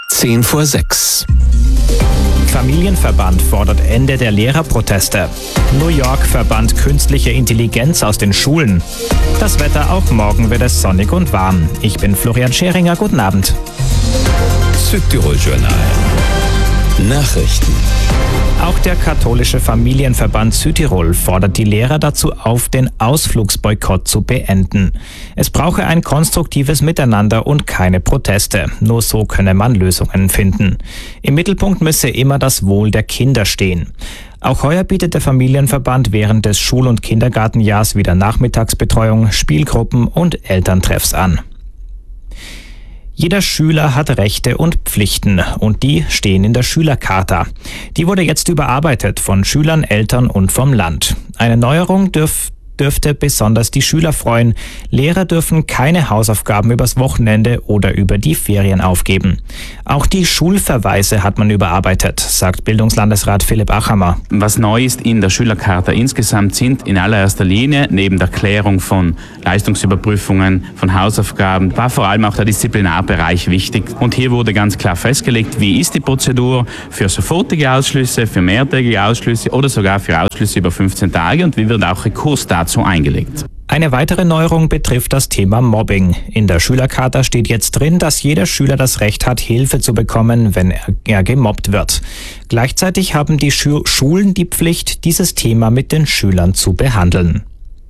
5:10. Familienverband fordert Ende der Lehrerproteste. New York verbannt künstliche Intelligenz aus den Schulen. Das Wetter, auch morgen wird es sonnig und warm. Ich bin Florian Scheringer, guten Abend. Südtirol-Journal. Nachrichten. Auch der katholische Familienverband Südtirol fordert die Lehrer dazu auf, den Ausflugsboykott zu beenden. Es brauche ein konstruktives Miteinander und keine Proteste. Nur so könne man Lösungen finden. Im Mittelpunkt müsse immer das Wohl der Kinder stehen. Auch heuer bietet der Familienverband während des Schul- und Kindergartenjahrs wieder Nachmittagsbetreuung, Spielgruppen und Elterntreffs an. Jeder Schüler hat Rechte und Pflichten und die stehen in der Schülercharta. Die wurde jetzt überarbeitet von Schülern, Eltern und vom Land. Eine Neuerung dürfte besonders die Schüler freuen. Lehrer dürfen keine Hausaufgaben übers Wochenende oder über die Ferien aufgeben. Auch die Schulverweise hat man überarbeitet, sagt Bildungslandesrat Philipp Achammer. Was neu ist in der Schülercharta insgesamt sind in allererster Linie neben der Klärung von Leistungsüberprüfungen, von Hausaufgaben, war vor allem auch der Disziplinarbereich wichtig. Und hier wurde ganz klar festgelegt, wie ist die Prozedur für sofortige Ausschlüsse, für mehrtägige Ausschlüsse oder sogar für Ausschlüsse über 15 Tage und wie wird auch Rekurs dazu eingelegt. Eine weitere Neuerung betrifft das Thema Mobbing. In der Schülercharta steht jetzt drin, dass jeder Schüler das Recht hat, Hilfe zu bekommen, wenn er gemobbt wird. Gleichzeitig haben die Schulen die Pflicht, dieses Thema mit den Schülern zu behandeln.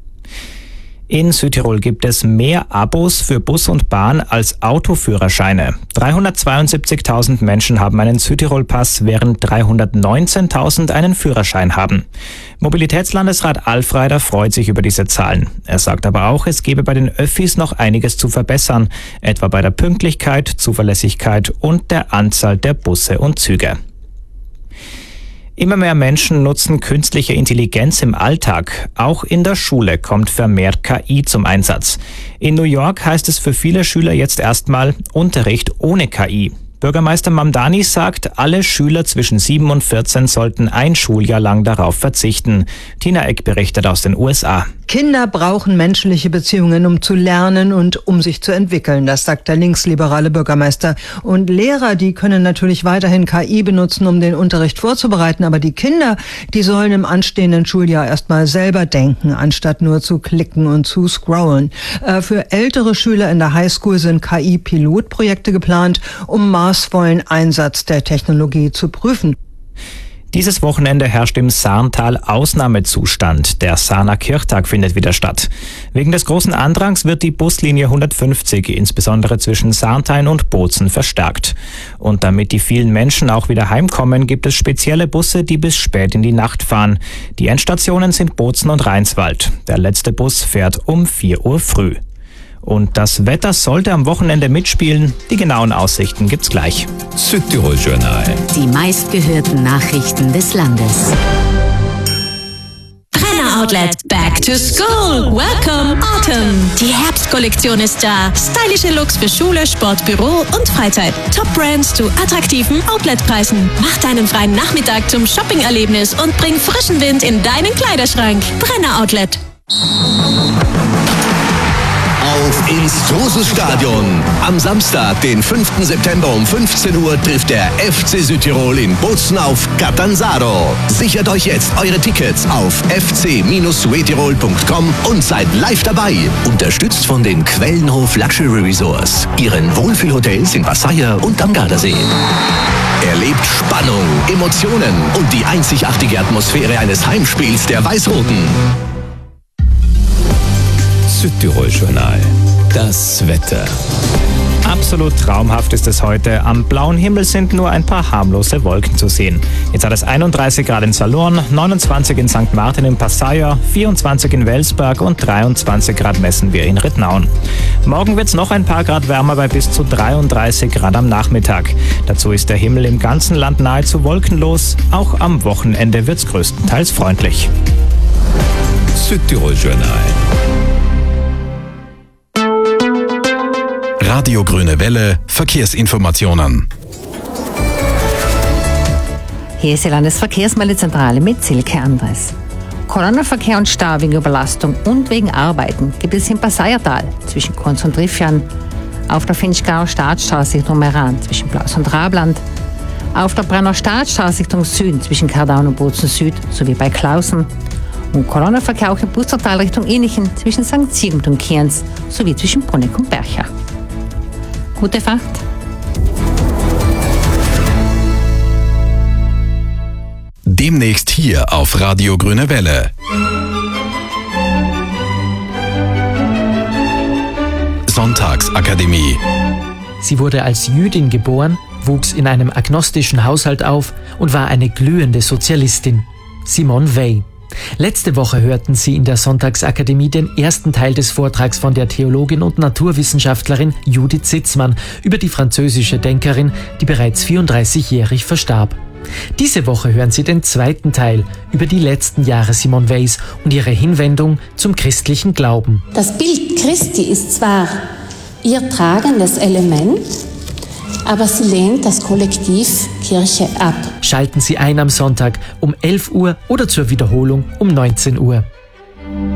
In Südtirol gibt es mehr Abos für Bus und Bahn als Autoführerscheine. 372.000 Menschen haben einen Südtirol-Pass, während 319.000 einen Führerschein haben. Mobilitätslandesrat Alfreider freut sich über diese Zahlen. Er sagt aber auch, es gebe bei den Öffis noch einiges zu verbessern, etwa bei der Pünktlichkeit, Zuverlässigkeit und der Anzahl der Busse und Züge. Immer mehr Menschen nutzen künstliche Intelligenz im Alltag. Auch in der Schule kommt vermehrt KI zum Einsatz. In New York heißt es für viele Schüler jetzt erstmal Unterricht ohne KI. Bürgermeister Mamdani sagt, alle Schüler zwischen 7 und 14 sollten ein Schuljahr lang darauf verzichten. Tina Eck berichtet aus den USA. Kinder brauchen menschliche Beziehungen, um zu lernen und um sich zu entwickeln, das sagt der linksliberale Bürgermeister. Und Lehrer, die können natürlich weiterhin KI benutzen, um den Unterricht vorzubereiten, aber die Kinder, die sollen im anstehenden Schuljahr erstmal selber denken, anstatt nur zu klicken und zu scrollen. Für ältere Schüler in der Highschool sind KI-Pilotprojekte geplant, um maßvollen Einsatz der Technologie zu prüfen. Dieses Wochenende herrscht im Sarntal Ausnahmezustand. Der Sarner Kirchtag findet wieder statt. Wegen des großen Andrangs wird die Buslinie 150, insbesondere zwischen Sarntal und Bozen, verstärkt. Und damit die vielen Menschen auch wieder heimkommen, gibt es spezielle Busse, die bis spät in die Nacht fahren. Die Endstationen sind Bozen und Rheinswald. Der letzte Bus fährt um 4 Uhr früh. Und das Wetter sollte am Wochenende mitspielen. Die genauen Aussichten gibt's gleich. Südtirol-Journal. Die meistgehörten Nachrichten des Landes. Brenner Outlet Back to School. Welcome Autumn. Die Herbstkollektion ist da. Stylische Looks für Schule, Sport, Büro und Freizeit. Top Brands zu attraktiven Outletpreisen. Mach deinen freien Nachmittag zum Shopping-Erlebnis und bring frischen Wind in deinen Kleiderschrank. Brenner Outlet. Auf ins Trosesstadion. Am Samstag, den 5. September um 15 Uhr trifft der FC Südtirol in Bozen auf Catanzaro. Sichert euch jetzt eure Tickets auf fc-suetirol.com und seid live dabei. Unterstützt von den Quellenhof Luxury Resorts, ihren Wohlfühlhotels in Passaia und am Gardasee. Erlebt Spannung, Emotionen und die einzigartige Atmosphäre eines Heimspiels der Weiß-Roten. Südtirol-Journal. Das Wetter. Absolut traumhaft ist es heute. Am blauen Himmel sind nur ein paar harmlose Wolken zu sehen. Jetzt hat es 31 Grad in Salurn, 29 in St. Martin in Passaia, 24 in Welsberg und 23 Grad messen wir in Rittnauen. Morgen wird es noch ein paar Grad wärmer bei bis zu 33 Grad am Nachmittag. Dazu ist der Himmel im ganzen Land nahezu wolkenlos. Auch am Wochenende wird es größtenteils freundlich. Südtirol-Journal. Radio Grüne Welle, Verkehrsinformationen. Hier ist die Landesverkehrsmeldezentrale mit Silke Andres. Kolonnenverkehr und Stau wegen Überlastung und wegen Arbeiten gibt es im Passaiertal zwischen Konz und Rifjan. auf der Finchgauer Staatsstraße Richtung Meran zwischen Blaus und Rabland, auf der Brenner Staatsstraße Richtung Süden zwischen Kardaun und Bozen Süd sowie bei Klausen und Kolonnenverkehr auch im Bustertal Richtung Innichen zwischen St. Siegmund und Kienz sowie zwischen Bruneck und Bercha. Gute Fahrt! Demnächst hier auf Radio Grüne Welle. Sonntagsakademie. Sie wurde als Jüdin geboren, wuchs in einem agnostischen Haushalt auf und war eine glühende Sozialistin. Simone Weil. Letzte Woche hörten Sie in der Sonntagsakademie den ersten Teil des Vortrags von der Theologin und Naturwissenschaftlerin Judith Sitzmann über die französische Denkerin, die bereits 34-jährig verstarb. Diese Woche hören Sie den zweiten Teil über die letzten Jahre Simone Weils und ihre Hinwendung zum christlichen Glauben. Das Bild Christi ist zwar ihr tragendes Element, aber sie lehnt das Kollektiv Kirche ab. Schalten Sie ein am Sonntag um 11 Uhr oder zur Wiederholung um 19 Uhr.